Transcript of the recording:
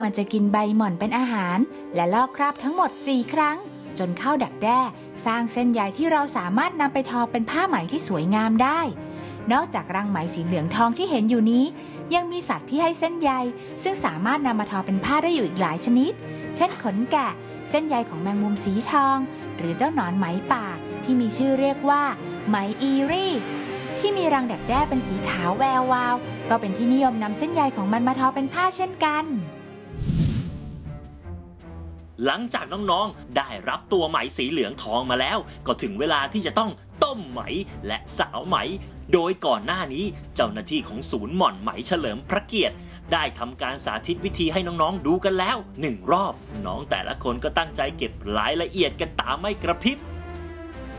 มันจะกินใบหม่อนเป็นอาหารและลอกคราบทั้งหมด4 ครั้งจนเข้าดักแด้สร้างเส้นใยที่เราสามารถนำไปทอเป็นผ้าไหมที่สวยงามได้นอกจากรังไหมสีเหลืองทองที่เห็นอยู่นี้ยังมีสัตว์ที่ให้เส้นใยซึ่งสามารถนำมาทอเป็นผ้าได้อยู่อีกหลายชนิดเช่นขนแกะเส้นใยของแมงมุมสีทองหรือเจ้าหนอนไหมป่าที่มีชื่อเรียกว่าไหมอีรี่ที่มีรังดักแด้เป็นสีขาวแวววาวก็เป็นที่นิยมนำเส้นใยของมันมาทอเป็นผ้าเช่นกันหลังจากน้องๆได้รับตัวไหมสีเหลืองทองมาแล้วก็ถึงเวลาที่จะต้องต้มไหมและสาวไหมโดยก่อนหน้านี้เจ้าหน้าที่ของศูนย์หม่อนไหมเฉลิมพระเกียรติได้ทำการสาธิตวิธีให้น้องๆดูกันแล้ว1 รอบน้องแต่ละคนก็ตั้งใจเก็บรายละเอียดกันตาไม่กระพริบ